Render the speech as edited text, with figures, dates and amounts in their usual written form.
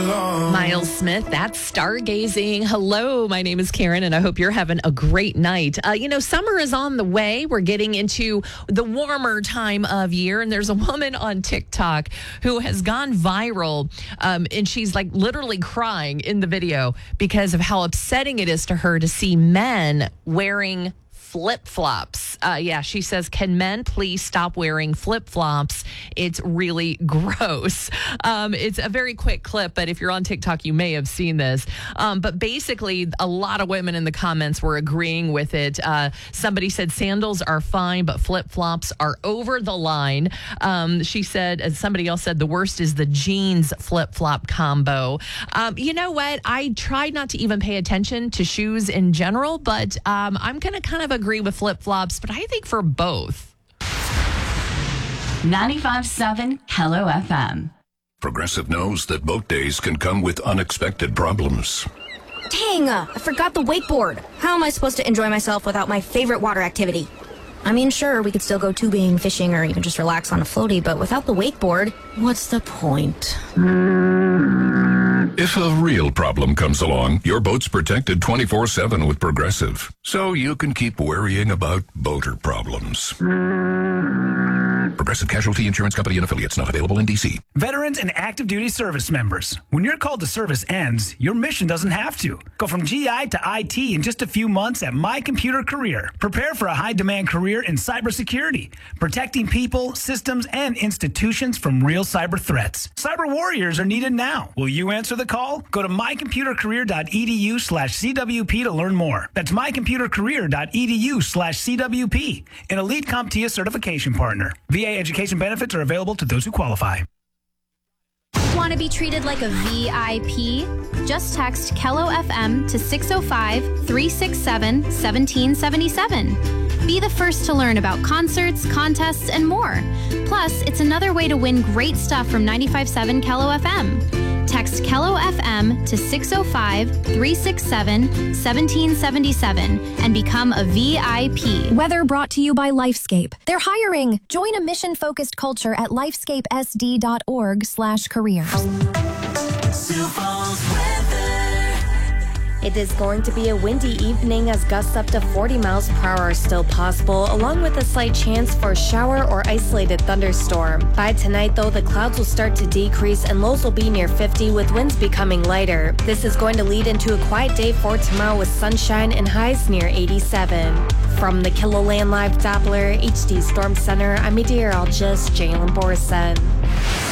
Miles Smith, that's Stargazing. Hello, my name is Karen, and I hope you're having a great night. Summer is on the way. We're getting into the warmer time of year, and there's a woman on TikTok who has gone viral, and she's like literally crying in the video because of how upsetting it is to her to see men wearing flip-flops. She says, can men please stop wearing flip-flops? It's really gross. It's a very quick clip, but if you're on TikTok, you may have seen this. But basically, a lot of women in the comments were agreeing with it. Somebody said sandals are fine, but flip-flops are over the line. She said, as somebody else said, the worst is the jeans flip-flop combo. You know what? I tried not to even pay attention to shoes in general, but I'm going to kind of agree with flip-flops, but I think for both. 95.7 Hello FM. Progressive knows that boat days can come with unexpected problems. Dang, I forgot the wakeboard. How am I supposed to enjoy myself without my favorite water activity? I mean, sure, we could still go tubing, fishing, or even just relax on a floaty, but without the wakeboard, what's the point? If a real problem comes along, your boat's protected 24/7 with Progressive, so you can keep worrying about boater problems. Progressive Casualty Insurance Company and Affiliates, not available in D.C. Veterans and active duty service members. When your call to service ends, your mission doesn't have to. Go from GI to IT in just a few months at My Computer Career. Prepare for a high-demand career in cybersecurity, protecting people, systems, and institutions from real cyber threats. Cyber warriors are needed now. Will you answer the call? Go to mycomputercareer.edu/CWP to learn more. That's mycomputercareer.edu/CWP, an elite CompTIA certification partner. VA education benefits are available to those who qualify. Want to be treated like a VIP? Just text Kello FM to 605-367-1777. Be the first to learn about concerts, contests, and more. Plus, it's another way to win great stuff from 95.7 Kello FM. Text Kello FM to 605-367-1777 and become a VIP. Weather brought to you by Lifescape. They're hiring. Join a mission-focused culture at lifescapesd.org/careers. It is going to be a windy evening as gusts up to 40 miles per hour are still possible, along with a slight chance for a shower or isolated thunderstorm. By tonight, though, the clouds will start to decrease and lows will be near 50 with winds becoming lighter. This is going to lead into a quiet day for tomorrow with sunshine and highs near 87. From the KiloLand Live Doppler HD Storm Center, I'm meteorologist Jalen Borson.